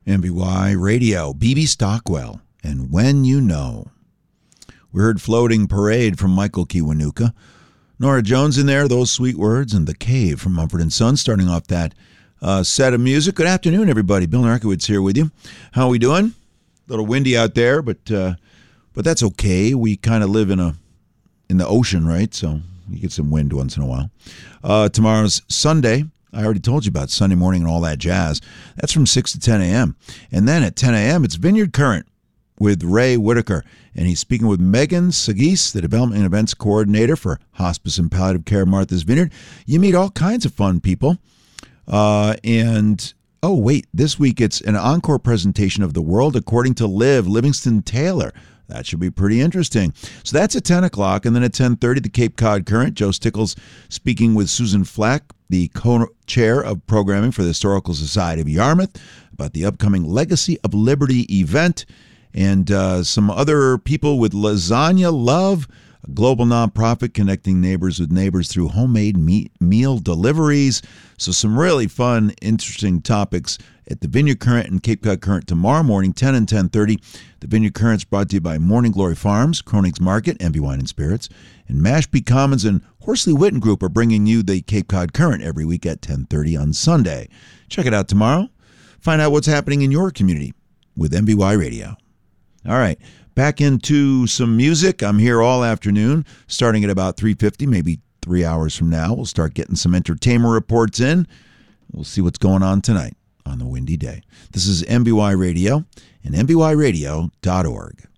MBY Radio, B.B. Stockwell, and When You Know. We heard Floating Parade from Michael Kiwanuka. Nora Jones in there, Those Sweet Words, and The Cave from Mumford & Sons, starting off that set of music. Good afternoon, everybody. Bill Narkowitz here with you. How are we doing? A little windy out there, but that's okay. We kind of live in the ocean, right? So you get some wind once in a while. Tomorrow's Sunday. I already told you about Sunday morning and all that jazz. That's from 6 to 10 a.m. And then at 10 a.m., it's Vineyard Current with Ray Whitaker. And he's speaking with Megan Sagis, the Development and Events Coordinator for Hospice and Palliative Care Martha's Vineyard. You meet all kinds of fun people. This week it's an encore presentation of The World According to Livingston Taylor. That should be pretty interesting. So that's at 10 o'clock. And then at 10:30, the Cape Cod Current. Joe Stickles speaking with Susan Flack, the co-chair of programming for the Historical Society of Yarmouth, about the upcoming Legacy of Liberty event. And some other people with Lasagna Love, a global nonprofit connecting neighbors with neighbors through homemade meal deliveries. So some really fun, interesting topics at the Vineyard Current and Cape Cod Current tomorrow morning, 10 and 10:30. The Vineyard Current's brought to you by Morning Glory Farms, Kronig's Market, MB Wine and Spirits, and Mashpee Commons and Horsley Witten Group are bringing you the Cape Cod Current every week at 10:30 on Sunday. Check it out tomorrow. Find out what's happening in your community with MBY Radio. All right, back into some music. I'm here all afternoon, starting at about 3:50, maybe 3 hours from now. We'll start getting some entertainment reports in. We'll see what's going on tonight on the windy day. This is MBY Radio and MBYradio.org.